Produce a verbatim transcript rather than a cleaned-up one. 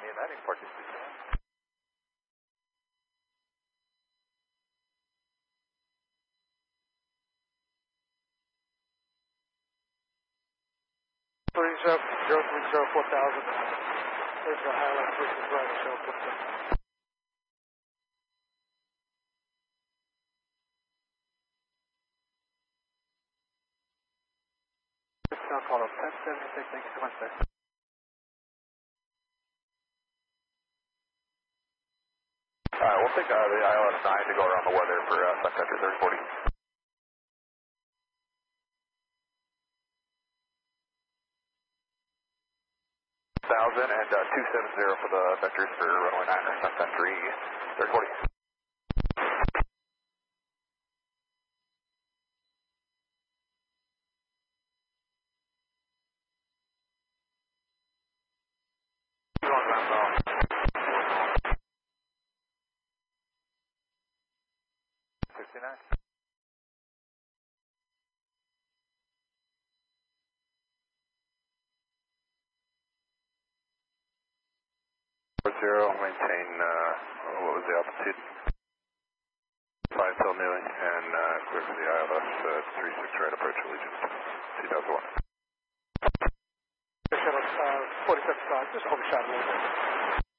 United, participation. Three zero zero three zero four thousand. There's the highlight versus right show. Sound call up ten seventy-six. Thank you so much, sir. Alright, we'll take uh, the I L S nine to go around the weather for uh, Sun Country thirty forty. Thousand and uh, two seven zero for the vectors for runway nine or Sun Country thirty forty. sixty-nine. Zero, maintain, uh, what was the altitude? five till Newing, and uh, clear for the I L S uh, three six right approach Allegiant, two thousand one. Uh, forty-seven five, just overshot a little bit.